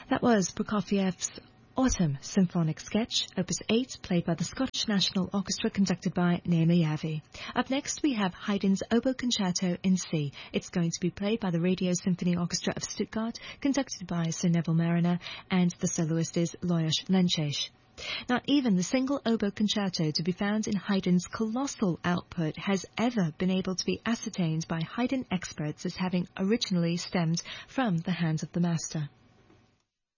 That was Prokofiev's Autumn Symphonic Sketch, Opus 8, played by the Scottish National Orchestra, conducted by Naima Yavi. Up next, we have Haydn's Oboe Concerto in C. It's going to be played by the Radio Symphony Orchestra of Stuttgart, conducted by Sir Neville Marriner, and the soloist is Lajos Lencsés. Not even the single oboe concerto to be found in Haydn's colossal output has ever been able to be ascertained by Haydn experts as having originally stemmed from the hands of the master.